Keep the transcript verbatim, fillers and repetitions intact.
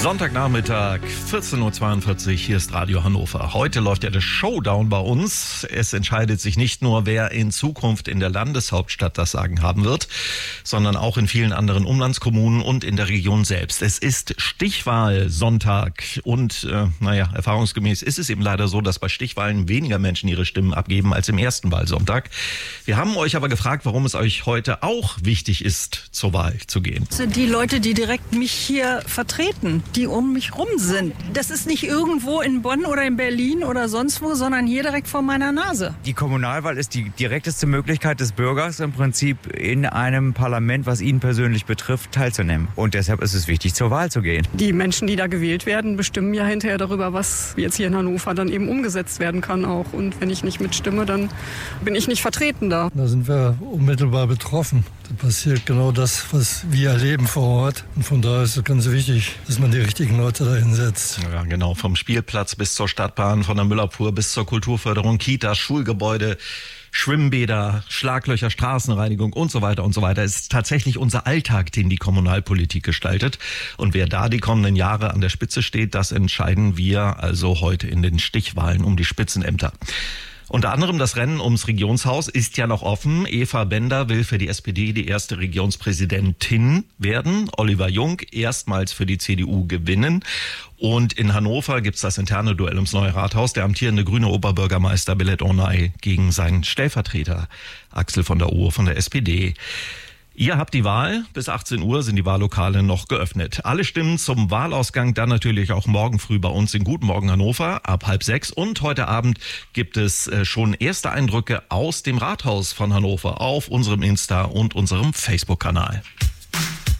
Sonntagnachmittag, vierzehn Uhr zweiundvierzig, hier ist Radio Hannover. Heute läuft ja der Showdown bei uns. Es entscheidet sich nicht nur, wer in Zukunft in der Landeshauptstadt das Sagen haben wird, sondern auch in vielen anderen Umlandskommunen und in der Region selbst. Es ist Stichwahlsonntag und äh, naja, erfahrungsgemäß ist es eben leider so, dass bei Stichwahlen weniger Menschen ihre Stimmen abgeben als im ersten Wahlsonntag. Wir haben euch aber gefragt, warum es euch heute auch wichtig ist, zur Wahl zu gehen. Das sind die Leute, die direkt mich hier vertreten, die um mich rum sind. Das ist nicht irgendwo in Bonn oder in Berlin oder sonst wo, sondern hier direkt vor meiner Nase. Die Kommunalwahl ist die direkteste Möglichkeit des Bürgers im Prinzip in einem Parlament, was ihn persönlich betrifft, teilzunehmen. Und deshalb ist es wichtig, zur Wahl zu gehen. Die Menschen, die da gewählt werden, bestimmen ja hinterher darüber, was jetzt hier in Hannover dann eben umgesetzt werden kann auch. Und wenn ich nicht mitstimme, dann bin ich nicht vertreten da. Da sind wir unmittelbar betroffen. Da passiert genau das, was wir erleben vor Ort. Und von daher ist es ganz wichtig, dass man die richtigen Leute dahin setzt. Ja, genau. Vom Spielplatz bis zur Stadtbahn, von der Müllabfuhr bis zur Kulturförderung, Kitas, Schulgebäude, Schwimmbäder, Schlaglöcher, Straßenreinigung und so weiter und so weiter. Es ist tatsächlich unser Alltag, den die Kommunalpolitik gestaltet. Und wer da die kommenden Jahre an der Spitze steht, das entscheiden wir also heute in den Stichwahlen um die Spitzenämter. Unter anderem das Rennen ums Regionshaus ist ja noch offen. Eva Bender will für die S P D die erste Regionspräsidentin werden. Oliver Jung erstmals für die C D U gewinnen. Und in Hannover gibt's das interne Duell ums neue Rathaus. Der amtierende grüne Oberbürgermeister Belet Ornay gegen seinen Stellvertreter Axel von der Ohe von der S P D. Ihr habt die Wahl. Bis achtzehn Uhr sind die Wahllokale noch geöffnet. Alle Stimmen zum Wahlausgang dann natürlich auch morgen früh bei uns in Guten Morgen Hannover ab halb sechs. Und heute Abend gibt es schon erste Eindrücke aus dem Rathaus von Hannover auf unserem Insta- und unserem Facebook-Kanal.